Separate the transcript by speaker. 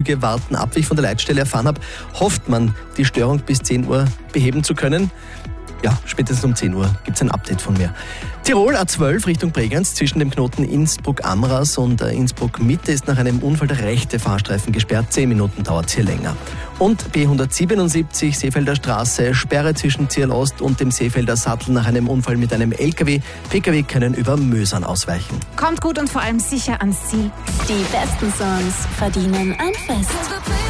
Speaker 1: Züge warten ab. Wie ich von der Leitstelle erfahren habe, hofft man, die Störung bis 10 Uhr beheben zu können. Ja, spätestens um 10 Uhr gibt es ein Update von mir. Tirol A12 Richtung Bregenz zwischen dem Knoten Innsbruck-Amras und Innsbruck-Mitte ist nach einem Unfall der rechte Fahrstreifen gesperrt. 10 Minuten dauert es hier länger. Und B177 Seefelder Straße, Sperre zwischen Zierl Ost und dem Seefelder Sattel nach einem Unfall mit einem LKW. PKW können über Mösern ausweichen.
Speaker 2: Kommt gut und vor allem sicher ans Ziel.
Speaker 3: Die besten Songs verdienen ein Fest.